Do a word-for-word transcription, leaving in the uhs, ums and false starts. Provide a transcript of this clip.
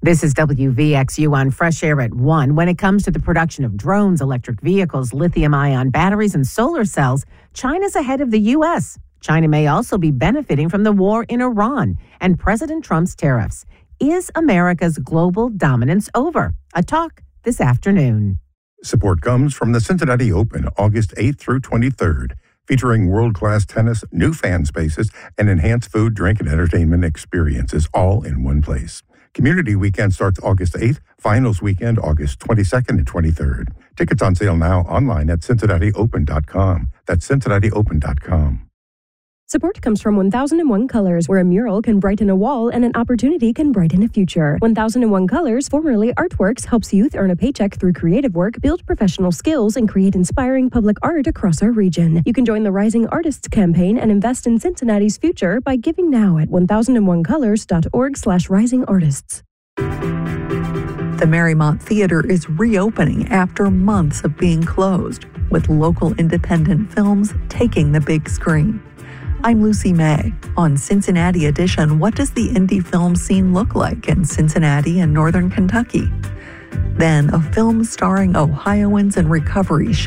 This is W V X U on Fresh Air at one. When it comes to the production of drones, electric vehicles, lithium-ion batteries, and solar cells, China's ahead of the U S. China may also be benefiting from the war in Iran and President Trump's tariffs. Is America's global dominance over? A talk this afternoon. Support comes from the Cincinnati Open, August eighth through twenty-third, featuring world-class tennis, new fan spaces, and enhanced food, drink, and entertainment experiences, all in one place. Community Weekend starts August eighth, Finals Weekend August twenty-second and twenty-third. Tickets on sale now online at cincinnati open dot com. That's cincinnati open dot com. Support comes from one thousand one Colors, where a mural can brighten a wall and an opportunity can brighten a future. one thousand one Colors, formerly Artworks, helps youth earn a paycheck through creative work, build professional skills, and create inspiring public art across our region. You can join the Rising Artists campaign and invest in Cincinnati's future by giving now at one thousand one colors dot org slash rising artists. The Marymount Theater is reopening after months of being closed, with local independent films taking the big screen. I'm Lucy May. On Cincinnati Edition, what does the indie film scene look like in Cincinnati and Northern Kentucky? Then, a film starring Ohioans in recovery